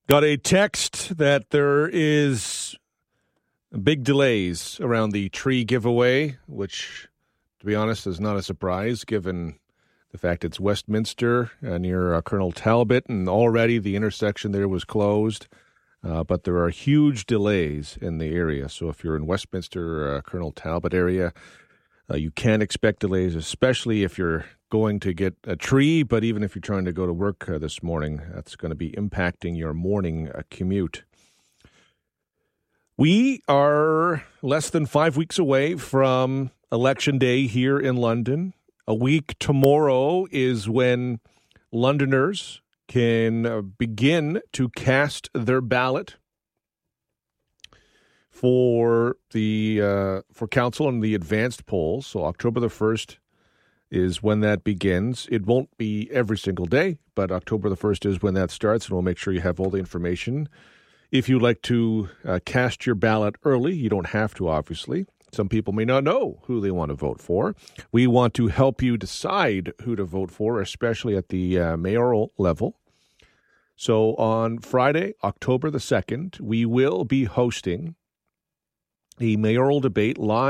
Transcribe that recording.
Got a text that there is big delays around the tree giveaway, which, to be honest, is not a surprise given the fact it's Westminster near Colonel Talbot, and already the intersection there was closed. But there are huge delays in the area. So if you're in Westminster, Colonel Talbot area, you can expect delays, especially if you're going to get a tree. But even if you're trying to go to work this morning, that's going to be impacting your morning commute. We are less than 5 weeks away from Election Day here in London. A week tomorrow is when Londoners can begin to cast their ballot for council and the advanced polls. So October the 1st is when that begins. It won't be every single day, but October the 1st is when that starts, and we'll make sure you have all the information. If you'd like to cast your ballot early, you don't have to, obviously. Some people may not know who they want to vote for. We want to help you decide who to vote for, especially at the mayoral level. So on Friday, October the 2nd, we will be hosting a mayoral debate live